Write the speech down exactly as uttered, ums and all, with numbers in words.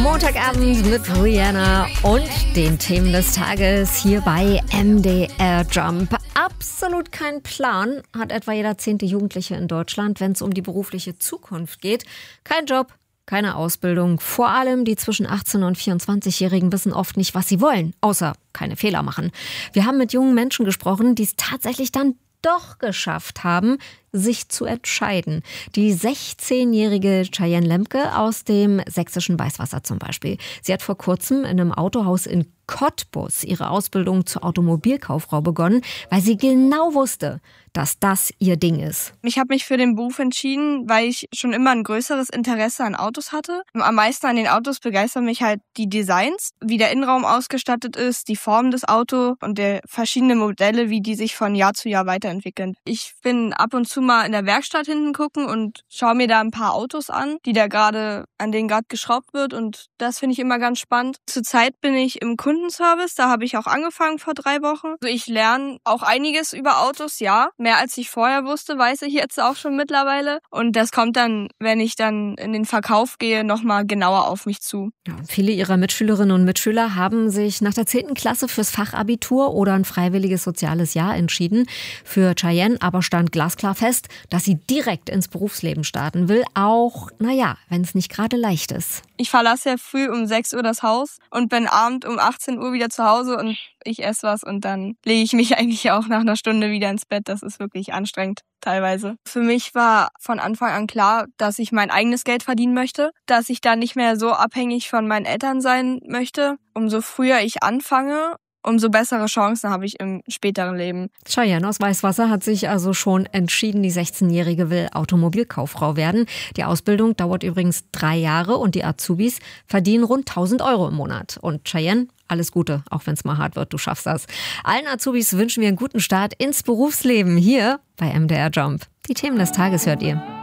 Montagabend mit Rihanna und den Themen des Tages hier bei M D R Jump. Absolut kein Plan hat etwa jeder zehnte Jugendliche in Deutschland, wenn es um die berufliche Zukunft geht. Kein Job, keine Ausbildung. Vor allem die zwischen achtzehn- und vierundzwanzigjährigen wissen oft nicht, was sie wollen, außer keine Fehler machen. Wir haben mit jungen Menschen gesprochen, die es tatsächlich dann doch geschafft haben, sich zu entscheiden. Die sechzehnjährige Cheyenne Lemke aus dem sächsischen Weißwasser zum Beispiel. Sie hat vor kurzem in einem Autohaus in Cottbus ihre Ausbildung zur Automobilkauffrau begonnen, weil sie genau wusste, dass das ihr Ding ist. Ich habe mich für den Beruf entschieden, weil ich schon immer ein größeres Interesse an Autos hatte. Am meisten an den Autos begeistern mich halt die Designs, wie der Innenraum ausgestattet ist, die Form des Autos und der verschiedene Modelle, wie die sich von Jahr zu Jahr weiterentwickeln. Ich bin ab und zu mal in der Werkstatt hinten gucken und schaue mir da ein paar Autos an, die da gerade, an denen gerade geschraubt wird, und das finde ich immer ganz spannend. Zurzeit bin ich im Kundenservice, da habe ich auch angefangen vor drei Wochen. Also ich lerne auch einiges über Autos, ja. Mehr als ich vorher wusste, weiß ich jetzt auch schon mittlerweile. Und das kommt dann, wenn ich dann in den Verkauf gehe, nochmal genauer auf mich zu. Ja, viele ihrer Mitschülerinnen und Mitschüler haben sich nach der zehnten Klasse fürs Fachabitur oder ein freiwilliges soziales Jahr entschieden. Für Cheyenne aber stand glasklar fest, dass sie direkt ins Berufsleben starten will, auch, naja, wenn es nicht gerade leicht ist. Ich verlasse ja früh um sechs Uhr das Haus und bin abend um achtzehn Uhr wieder zu Hause und ich esse was und dann lege ich mich eigentlich auch nach einer Stunde wieder ins Bett. Das ist wirklich anstrengend teilweise. Für mich war von Anfang an klar, dass ich mein eigenes Geld verdienen möchte, dass ich da nicht mehr so abhängig von meinen Eltern sein möchte. Umso früher ich anfange, umso bessere Chancen habe ich im späteren Leben. Cheyenne aus Weißwasser hat sich also schon entschieden, die sechzehnjährige will Automobilkauffrau werden. Die Ausbildung dauert übrigens drei Jahre und die Azubis verdienen rund tausend Euro im Monat. Und Cheyenne, alles Gute, auch wenn es mal hart wird, du schaffst das. Allen Azubis wünschen wir einen guten Start ins Berufsleben hier bei M D R Jump. Die Themen des Tages hört ihr.